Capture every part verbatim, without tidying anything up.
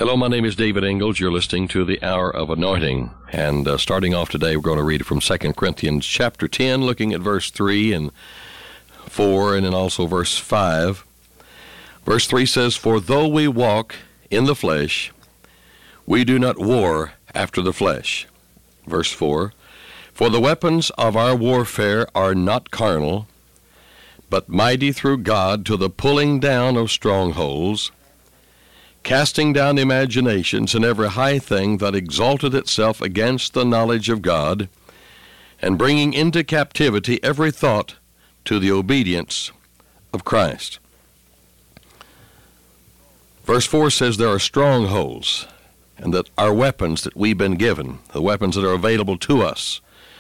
Hello, my name is David Ingalls. You're listening to the Hour of Anointing. And uh, starting off today, we're going to read from Second Corinthians chapter ten, looking at verse three and four, and then also verse five. Verse three says, "For though we walk in the flesh, we do not war after the flesh." Verse four, "For the weapons of our warfare are not carnal, but mighty through God to the pulling down of strongholds, casting down imaginations and every high thing that exalted itself against the knowledge of God, and bringing into captivity every thought to the obedience of Christ." Verse four says there are strongholds, and that our weapons that we've been given, the weapons that are available to us,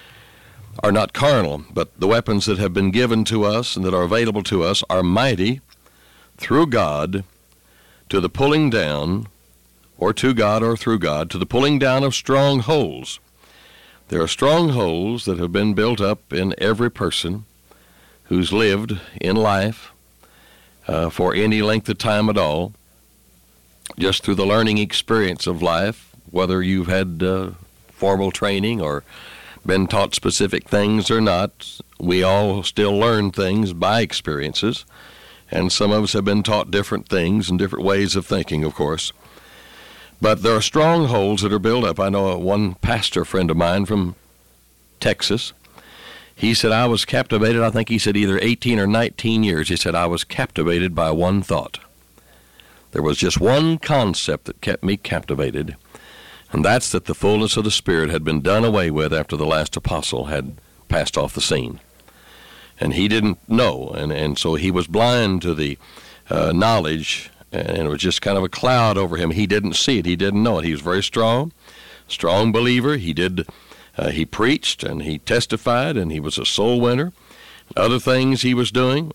are not carnal, but the weapons that have been given to us and that are available to us are mighty through God to the pulling down, or to God or through God, to the pulling down of strongholds. There are strongholds that have been built up in every person who's lived in life uh, for any length of time at all, just through the learning experience of life, whether you've had uh, formal training or been taught specific things or not. We all still learn things by experiences. And some of us have been taught different things and different ways of thinking, of course. But there are strongholds that are built up. I know one pastor friend of mine from Texas. He said, I was captivated, I think he said either eighteen or nineteen years. He said, I was captivated by one thought. There was just one concept that kept me captivated, and that's that the fullness of the Spirit had been done away with after the last apostle had passed off the scene. And he didn't know, and, and so he was blind to the uh, knowledge, and it was just kind of a cloud over him. He didn't see it. He didn't know it. He was very strong, strong believer. He did, uh, he preached, and he testified, and he was a soul winner. Other things he was doing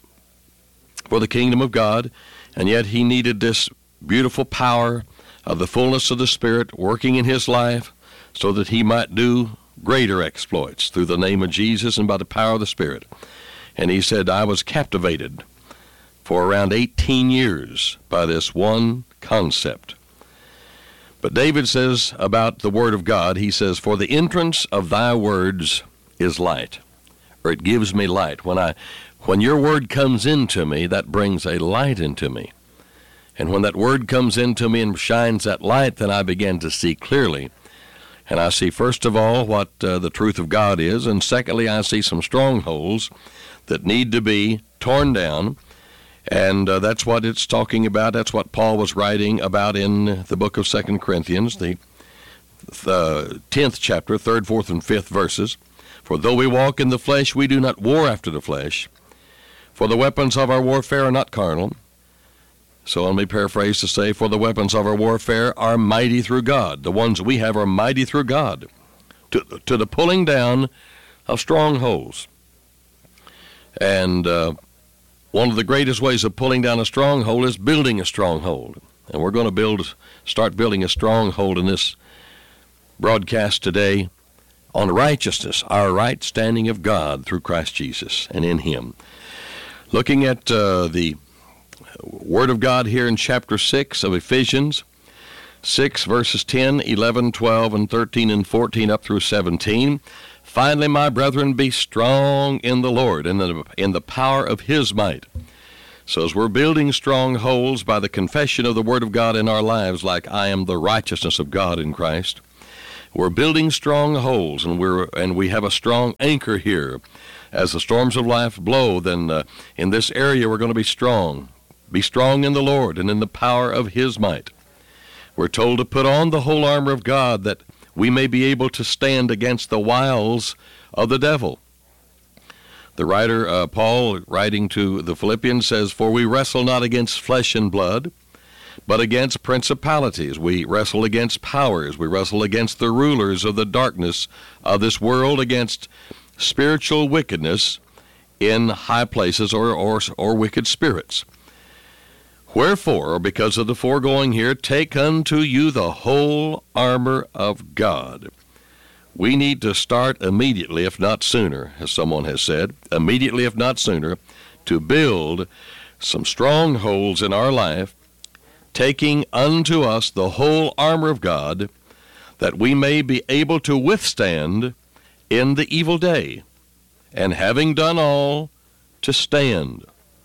for the kingdom of God, and yet he needed this beautiful power of the fullness of the Spirit working in his life so that he might do greater exploits through the name of Jesus and by the power of the Spirit. And he said, I was captivated for around eighteen years by this one concept. But David says about the Word of God, he says, "For the entrance of thy words is light," or it gives me light. When I, when your word comes into me, that brings a light into me. And when that word comes into me and shines that light, then I begin to see clearly. And I see, first of all, what uh, the truth of God is, and secondly, I see some strongholds that need to be torn down, and uh, that's what it's talking about. That's what Paul was writing about in the book of Second Corinthians, the, the tenth chapter, third, fourth, and fifth verses. "For though we walk in the flesh, we do not war after the flesh, for the weapons of our warfare are not carnal." So let me paraphrase to say, for the weapons of our warfare are mighty through God. The ones we have are mighty through God, to, to the pulling down of strongholds. And uh, one of the greatest ways of pulling down a stronghold is building a stronghold. And we're going to build, start building a stronghold in this broadcast today on righteousness, our right standing of God through Christ Jesus and in Him. Looking at uh, the Word of God here in chapter six of Ephesians, six verses ten, eleven, twelve, and thirteen, and fourteen, up through seventeen. "Finally, my brethren, be strong in the Lord and in the, in the power of His might." So as we're building strongholds by the confession of the Word of God in our lives, like I am the righteousness of God in Christ, we're building strongholds, and we're and we have a strong anchor here. As the storms of life blow, then uh, in this area we're going to be strong. Be strong in the Lord and in the power of His might. We're told to put on the whole armor of God that we may be able to stand against the wiles of the devil. The writer, uh, Paul, writing to the Philippians, says, "For we wrestle not against flesh and blood, but against principalities. We wrestle against powers. We wrestle against the rulers of the darkness of this world, against spiritual wickedness in high places, or, or, or wicked spirits. Wherefore, or because of the foregoing here, take unto you the whole armor of God." We need to start immediately, if not sooner, as someone has said, immediately, if not sooner, to build some strongholds in our life, taking unto us the whole armor of God, that we may be able to withstand in the evil day, and having done all, to stand.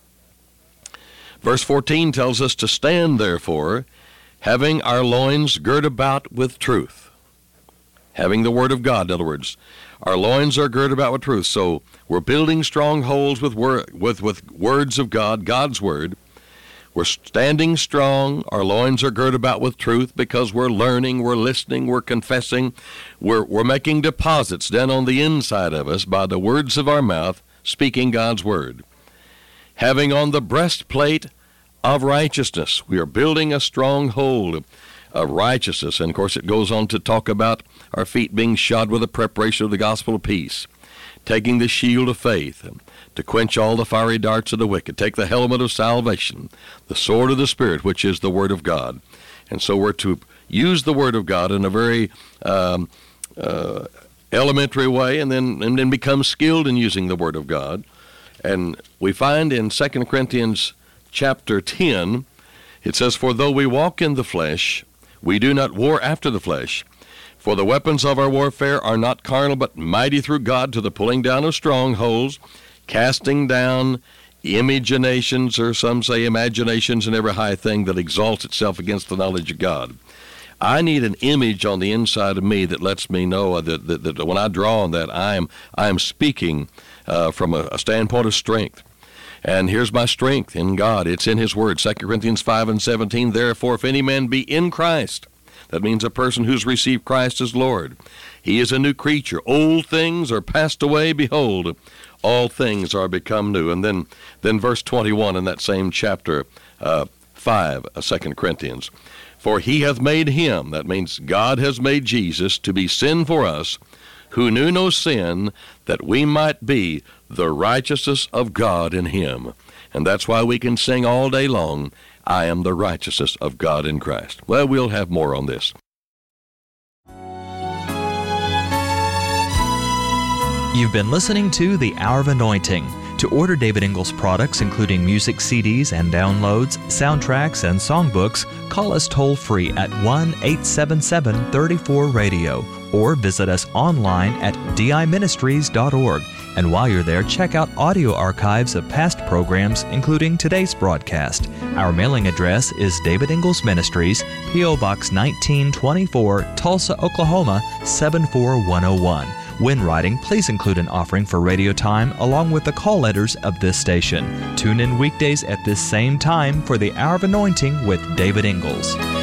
Verse fourteen tells us to stand, therefore, having our loins girt about with truth. Having the Word of God, in other words. Our loins are girt about with truth. So we're building strongholds with, wor- with, with words of God, God's Word. We're standing strong. Our loins are girt about with truth because we're learning, we're listening, we're confessing. We're, we're making deposits down on the inside of us by the words of our mouth, speaking God's Word. Having on the breastplate of righteousness. We are building a stronghold of righteousness. And, of course, it goes on to talk about our feet being shod with the preparation of the gospel of peace, taking the shield of faith to quench all the fiery darts of the wicked, take the helmet of salvation, the sword of the Spirit, which is the Word of God. And so we're to use the Word of God in a very um, uh, elementary way, and then, and then become skilled in using the Word of God. And we find in Second Corinthians chapter ten, it says, For though we walk in the flesh, we do not war after the flesh. For the weapons of our warfare are not carnal, but mighty through God to the pulling down of strongholds, casting down imaginations, or some say imaginations, and every high thing that exalts itself against the knowledge of God. I need an image on the inside of me that lets me know that, that, that when I draw on that, I am, I am speaking uh, from a, a standpoint of strength. And here's my strength in God. It's in His Word. Second Corinthians five and seventeen, Therefore, if any man be in Christ, that means a person who's received Christ as Lord, he is a new creature. Old things are passed away. Behold, all things are become new. And then, then verse twenty-one in that same chapter uh, five of Second Corinthians, For He hath made Him, that means God has made Jesus, to be sin for us, who knew no sin, that we might be the righteousness of God in Him. And that's why we can sing all day long, I am the righteousness of God in Christ. Well, we'll have more on this. You've been listening to The Hour of Anointing. To order David Ingles products, including music C Ds and downloads, soundtracks, and songbooks, call us toll-free at one eight seven seven, three four, radio or visit us online at d i ministries dot org. And while you're there, check out audio archives of past programs, including today's broadcast. Our mailing address is David Ingles Ministries, P O Box nineteen twenty-four, Tulsa, Oklahoma, seven four one oh one. When writing, please include an offering for radio time along with the call letters of this station. Tune in weekdays at this same time for the Hour of Anointing with David Ingles.